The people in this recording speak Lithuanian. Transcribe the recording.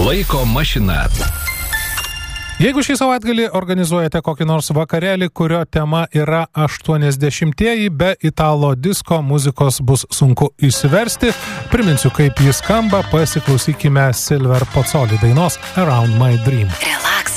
Laiko mašina. Jeigu šį savaitgalį organizuojate kokį nors vakarėlį, kurio tema yra 80-ieji, be italo disko muzikos bus sunku išsiversti. Priminsiu, kaip jis skamba, pasiklausykime Silver Pozzoli dainos Around My Dream. Relax.